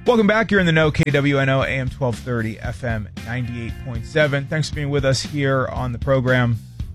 Welcome back. You're in the know, KWNO, AM 1230, FM 98.7. Thanks for being with us here on the program.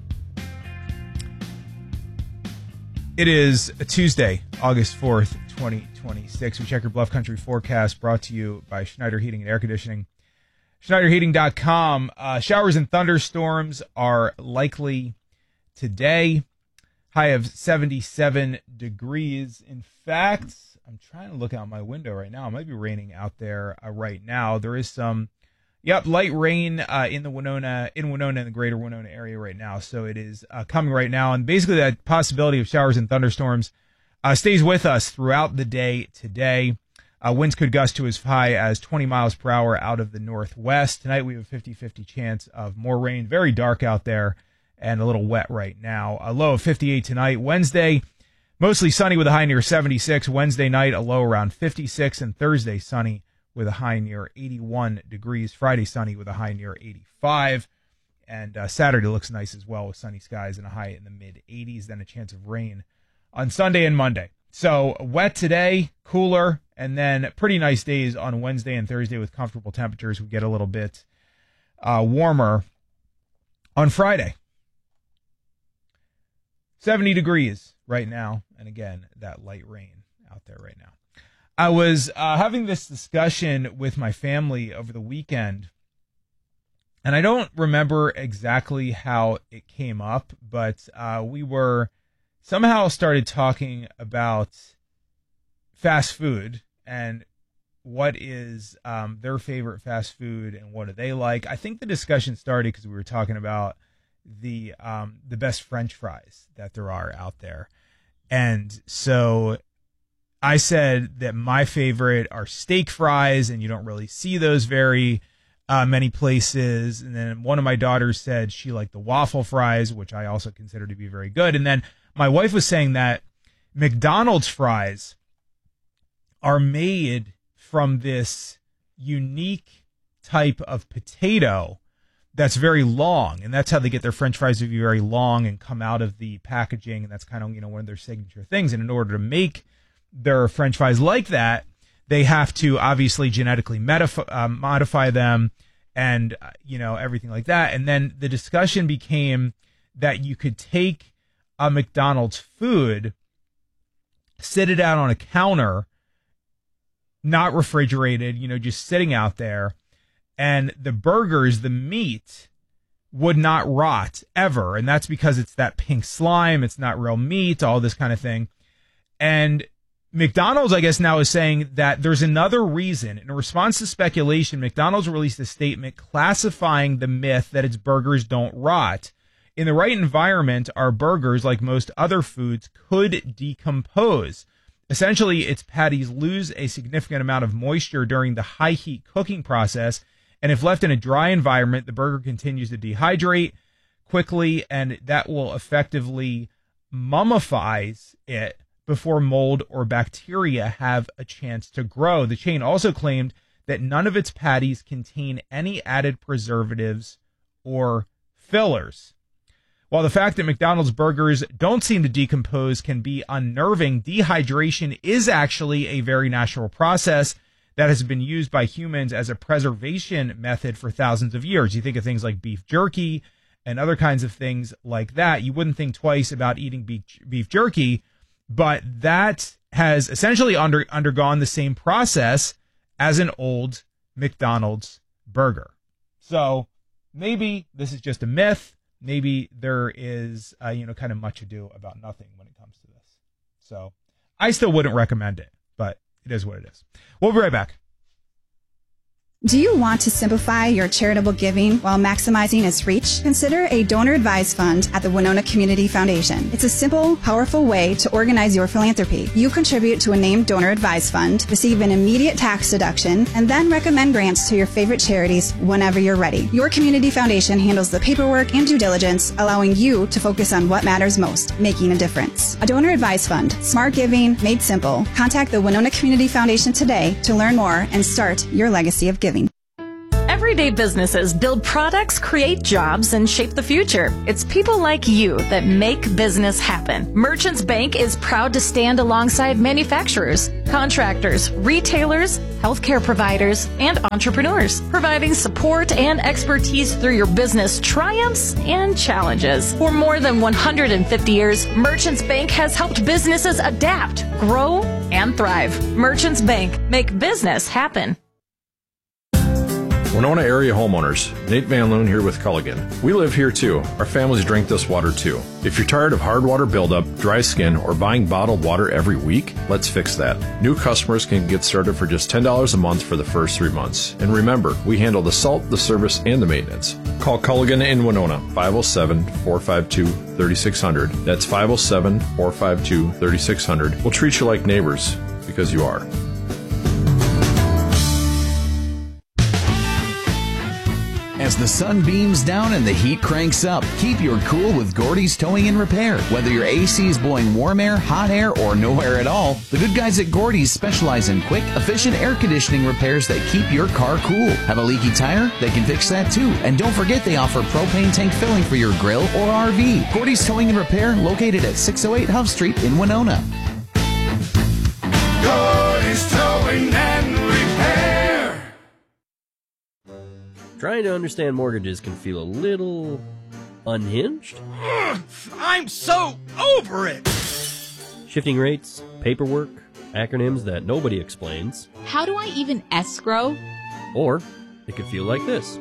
It is a Tuesday, August 4th, 2026. We check your Bluff Country forecast brought to you by Schneider Heating and Air Conditioning. SchneiderHeating.com. Showers and thunderstorms are likely today. High of 77 degrees. In fact, I'm trying to look out my window right now. It might be raining out there right now. There is some, light rain in Winona and the greater Winona area right now. So it is coming right now. And basically that possibility of showers and thunderstorms stays with us throughout the day today. Winds could gust to as high as 20 miles per hour out of the northwest. Tonight we have a 50-50 chance of more rain. Very dark out there and a little wet right now. A low of 58 tonight. Wednesday, mostly sunny with a high near 76. Wednesday night, a low around 56. And Thursday, sunny with a high near 81 degrees. Friday, sunny with a high near 85. And Saturday looks nice as well with sunny skies and a high in the mid-80s. Then a chance of rain on Sunday and Monday. So wet today, cooler, and then pretty nice days on Wednesday and Thursday with comfortable temperatures. We get a little bit warmer on Friday. 70 degrees right now. And again, that light rain out there right now. I was having this discussion with my family over the weekend, and I don't remember exactly how it came up, but we were somehow started talking about fast food and what is their favorite fast food and what do they like. I think the discussion started because we were talking about the best French fries that there are out there. And so I said that my favorite are steak fries, and you don't really see those very many places. And then one of my daughters said she liked the waffle fries, which I also consider to be very good. And then my wife was saying that McDonald's fries are made from this unique type of potato that's very long, and that's how they get their French fries to be very long and come out of the packaging, and that's kind of one of their signature things. And in order to make their French fries like that, they have to obviously genetically modify them and everything like that. And then the discussion became that you could take a McDonald's food, sit it out on a counter, not refrigerated, just sitting out there, and the burgers, the meat, would not rot ever. And that's because it's that pink slime, it's not real meat, all this kind of thing. And McDonald's, I guess, now is saying that there's another reason. In response to speculation, McDonald's released a statement classifying the myth that its burgers don't rot. In the right environment, our burgers, like most other foods, could decompose. Essentially, its patties lose a significant amount of moisture during the high heat cooking process, and if left in a dry environment, the burger continues to dehydrate quickly, and that will effectively mummifies it before mold or bacteria have a chance to grow. The chain also claimed that none of its patties contain any added preservatives or fillers. While the fact that McDonald's burgers don't seem to decompose can be unnerving, dehydration is actually a very natural process that has been used by humans as a preservation method for thousands of years. You think of things like beef jerky and other kinds of things like that. You wouldn't think twice about eating beef jerky, but that has essentially undergone the same process as an old McDonald's burger. So maybe this is just a myth. Maybe there is, kind of much ado about nothing when it comes to this. So I still wouldn't recommend it, but it is what it is. We'll be right back. Do you want to simplify your charitable giving while maximizing its reach? Consider a donor-advised fund at the Winona Community Foundation. It's a simple, powerful way to organize your philanthropy. You contribute to a named donor-advised fund, receive an immediate tax deduction, and then recommend grants to your favorite charities whenever you're ready. Your community foundation handles the paperwork and due diligence, allowing you to focus on what matters most, making a difference. A donor-advised fund, smart giving made simple. Contact the Winona Community Foundation today to learn more and start your legacy of giving. Every Everyday businesses build products, create jobs, and shape the future. It's people like you that make business happen. Merchants Bank is proud to stand alongside manufacturers, contractors, retailers, healthcare providers, and entrepreneurs, providing support and expertise through your business triumphs and challenges. For more than 150 years, Merchants Bank has helped businesses adapt, grow, and thrive. Merchants Bank, make business happen. Winona area homeowners, Nate Van Loon here with Culligan. We live here too. Our families drink this water too. If you're tired of hard water buildup, dry skin, or buying bottled water every week, let's fix that. New customers can get started for just $10 a month for the first 3 months. And remember, we handle the salt, the service, and the maintenance. Call Culligan in Winona, 507-452-3600. That's 507-452-3600. We'll treat you like neighbors, because you are. As the sun beams down and the heat cranks up, keep your cool with Gordy's Towing and Repair. Whether your AC is blowing warm air, hot air, or no air at all, the good guys at Gordy's specialize in quick, efficient air conditioning repairs that keep your car cool. Have a leaky tire? They can fix that too. And don't forget they offer propane tank filling for your grill or RV. Gordy's Towing and Repair, located at 608 Huff Street in Winona. Gordy's Towing and Repair. Trying to understand mortgages can feel a little unhinged. I'm so over it! Shifting rates, paperwork, acronyms that nobody explains. How do I even escrow? Or it could feel like this.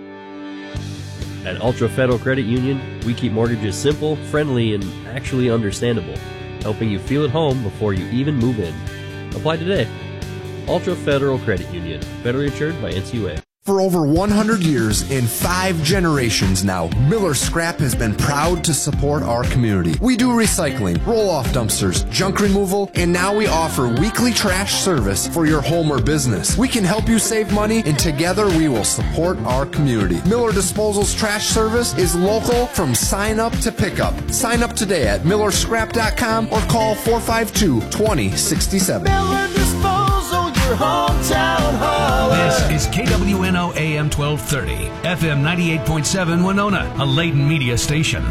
At Ultra Federal Credit Union, we keep mortgages simple, friendly, and actually understandable, helping you feel at home before you even move in. Apply today. Ultra Federal Credit Union, federally insured by NCUA. For over 100 years and 5 generations now, Miller Scrap has been proud to support our community. We do recycling, roll-off dumpsters, junk removal, and now we offer weekly trash service for your home or business. We can help you save money, and together we will support our community. Miller Disposal's trash service is local from sign up to pickup. Sign up today at millerscrap.com or call 452-2067. Miller Disposal, your hometown hauler. This is KWNO AM 1230, FM 98.7 Winona, a Layton media station.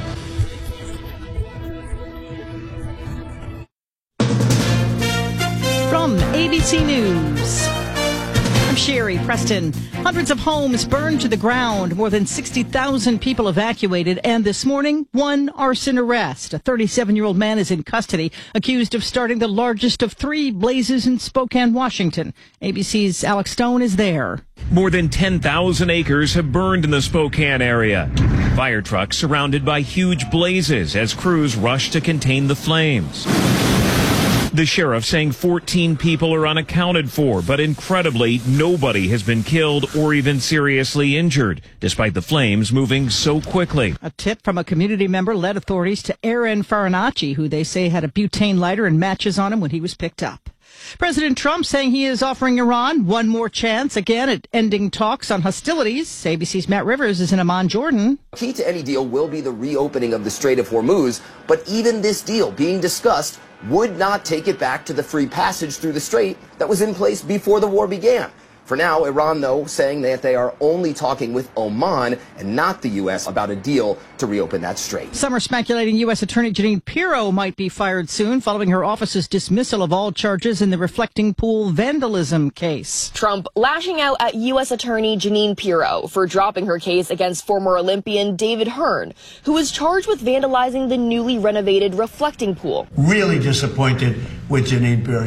From ABC News, I'm Sherry Preston. Hundreds of homes burned to the ground, more than 60,000 people evacuated, and this morning, one arson arrest. A 37-year-old man is in custody, accused of starting the largest of 3 blazes in Spokane, Washington. ABC's Alex Stone is there. More than 10,000 acres have burned in the Spokane area. Fire trucks surrounded by huge blazes as crews rush to contain the flames. The sheriff saying 14 people are unaccounted for, but incredibly, nobody has been killed or even seriously injured, despite the flames moving so quickly. A tip from a community member led authorities to Aaron Farinacci, who they say had a butane lighter and matches on him when he was picked up. President Trump saying he is offering Iran one more chance again at ending talks on hostilities. ABC's Matt Rivers is in Amman, Jordan. Key to any deal will be the reopening of the Strait of Hormuz, but even this deal being discussed would not take it back to the free passage through the strait that was in place before the war began. For now, Iran, though, saying that they are only talking with Oman and not the U.S. about a deal to reopen that strait. Some are speculating U.S. Attorney Jeanine Pirro might be fired soon following her office's dismissal of all charges in the Reflecting Pool vandalism case. Trump lashing out at U.S. Attorney Jeanine Pirro for dropping her case against former Olympian David Hearn, who was charged with vandalizing the newly renovated Reflecting Pool. Really disappointed with Jeanine Pirro.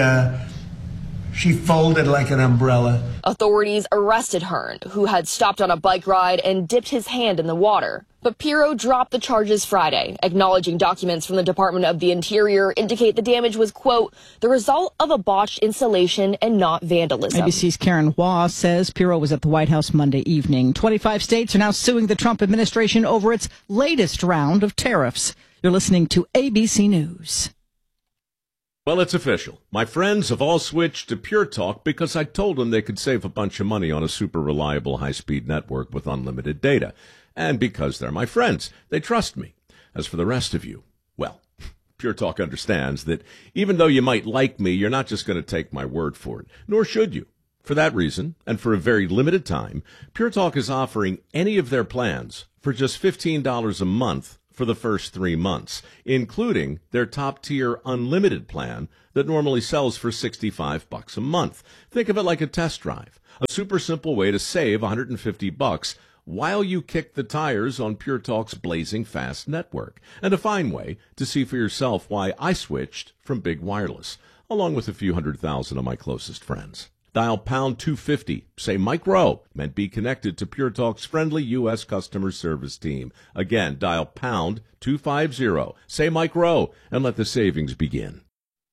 She folded like an umbrella. Authorities arrested Hearn, who had stopped on a bike ride and dipped his hand in the water. But Pirro dropped the charges Friday, acknowledging documents from the Department of the Interior indicate the damage was, quote, the result of a botched installation and not vandalism. ABC's Karen Hua says Pirro was at the White House Monday evening. 25 states are now suing the Trump administration over its latest round of tariffs. You're listening to ABC News. Well, it's official. My friends have all switched to Pure Talk because I told them they could save a bunch of money on a super reliable high-speed network with unlimited data. And because they're my friends, they trust me. As for the rest of you, well, Pure Talk understands that even though you might like me, you're not just going to take my word for it, nor should you. For that reason, and for a very limited time, Pure Talk is offering any of their plans for just $15 a month for the first 3 months, including their top-tier unlimited plan that normally sells for $65 a month. Think of it like a test drive, a super simple way to save $150 while you kick the tires on Pure Talk's blazing fast network, and a fine way to see for yourself why I switched from Big Wireless, along with a few 100,000 of my closest friends. Dial pound 250, say Mike Rowe, and be connected to Pure Talk's friendly U.S. customer service team. Again, dial pound 250, say Mike Rowe, and let the savings begin.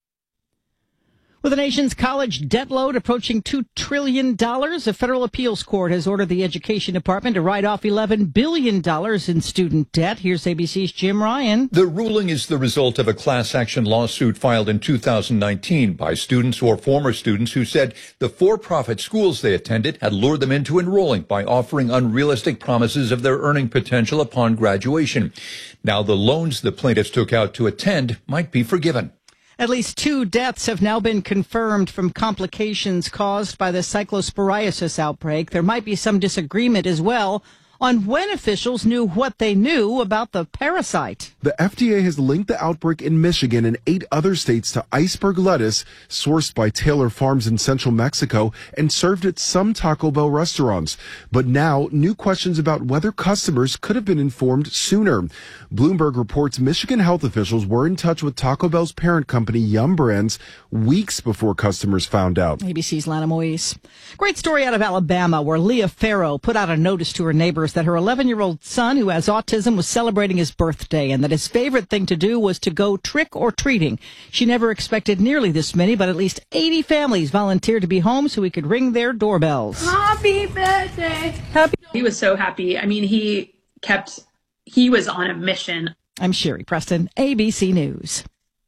With the nation's college debt load approaching $2 trillion, a federal appeals court has ordered the Education Department to write off $11 billion in student debt. Here's ABC's Jim Ryan. The ruling is the result of a class action lawsuit filed in 2019 by students or former students who said the for-profit schools they attended had lured them into enrolling by offering unrealistic promises of their earning potential upon graduation. Now the loans the plaintiffs took out to attend might be forgiven. At least 2 deaths have now been confirmed from complications caused by the cyclosporiasis outbreak. There might be some disagreement as well on when officials knew what they knew about the parasite. The FDA has linked the outbreak in Michigan and 8 other states to iceberg lettuce sourced by Taylor Farms in central Mexico and served at some Taco Bell restaurants. But now, new questions about whether customers could have been informed sooner. Bloomberg reports Michigan health officials were in touch with Taco Bell's parent company, Yum Brands, weeks before customers found out. ABC's Lana Moise. Great story out of Alabama where Leah Farrow put out a notice to her neighbors that her 11-year-old son, who has autism, was celebrating his birthday and that his favorite thing to do was to go trick-or-treating. She never expected nearly this many, but at least 80 families volunteered to be home so he could ring their doorbells. Happy birthday. He was so happy. I mean, he was on a mission. I'm Sherry Preston, ABC News.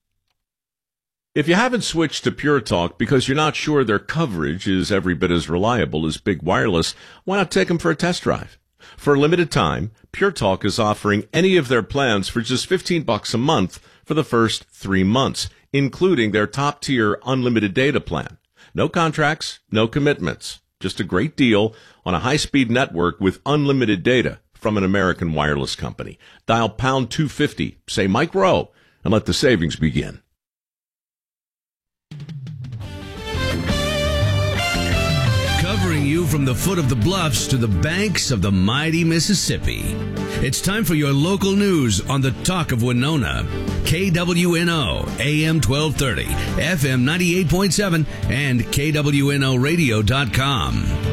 If you haven't switched to Pure Talk because you're not sure their coverage is every bit as reliable as Big Wireless, why not take them for a test drive? For a limited time, Pure Talk is offering any of their plans for just $15 a month for the first 3 months, including their top-tier unlimited data plan. No contracts, no commitments, just a great deal on a high-speed network with unlimited data from an American wireless company. Dial pound 250, say Mike Rowe, and let the savings begin. Covering you from the foot of the bluffs to the banks of the mighty Mississippi. It's time for your local news on the Talk of Winona. KWNO, AM 1230, FM 98.7, and KWNOradio.com.